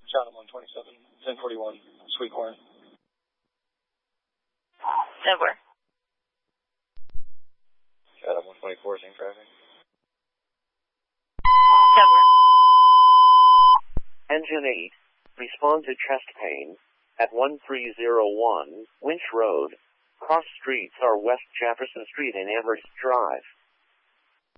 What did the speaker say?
Chatham 127, 1041, Sweet Corn. Denver. Chatham 124, same traffic. Denver. Engine 8, respond to chest pain at 1301 Winch Road. Cross streets are West Jefferson Street and Amherst Drive.